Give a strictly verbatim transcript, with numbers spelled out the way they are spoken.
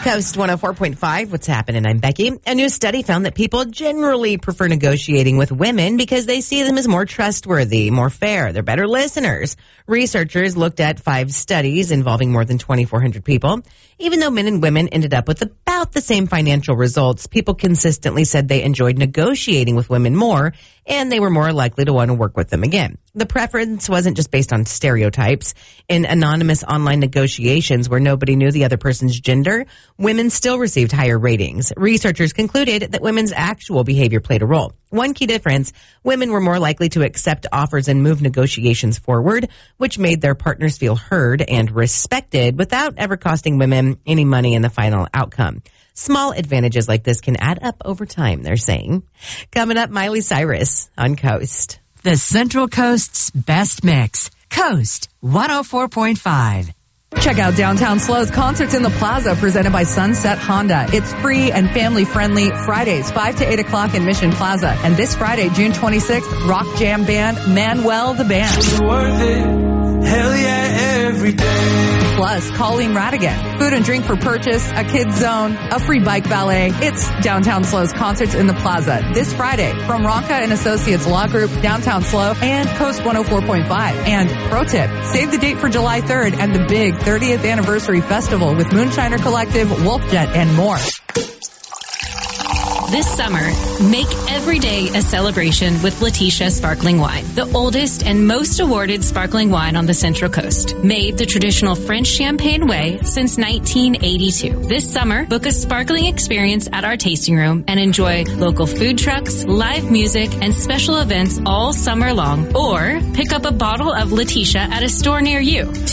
Coast one oh four point five, what's happening? I'm Becky. A new study found that people generally prefer negotiating with women because they see them as more trustworthy, more fair. They're better listeners. Researchers looked at five studies involving more than twenty-four hundred people. Even though men and women ended up with about the same financial results, people consistently said they enjoyed negotiating with women more, and they were more likely to want to work with them again. The preference wasn't just based on stereotypes. In anonymous online negotiations where nobody knew the other person's gender, women still received higher ratings. Researchers concluded that women's actual behavior played a role. One key difference, women were more likely to accept offers and move negotiations forward, which made their partners feel heard and respected without ever costing women any money in the final outcome. Small advantages like this can add up over time, they're saying. Coming up, Miley Cyrus on Coast. The Central Coast's best mix. Coast one oh four point five. Check out Downtown Slow's Concerts in the Plaza presented by Sunset Honda. It's free and family-friendly Fridays, five to eight o'clock in Mission Plaza. And this Friday, June twenty-sixth, rock jam band Manuel the Band. It's worth it. Hell yeah, every day. Plus, Colleen Radigan. Food and drink for purchase, a kids zone, a free bike valet. It's Downtown Slow's Concerts in the Plaza this Friday from Ronca and Associates Law Group, Downtown Slow, and Coast one oh four point five. And pro tip, save the date for July third and the big thirtieth anniversary festival with Moonshiner Collective, Wolfjet, and more. This summer, make every day a celebration with Letitia Sparkling Wine, the oldest and most awarded sparkling wine on the Central Coast. Made the traditional French champagne way since nineteen eighty-two. This summer, book a sparkling experience at our tasting room and enjoy local food trucks, live music, and special events all summer long. Or pick up a bottle of Letitia at a store near you.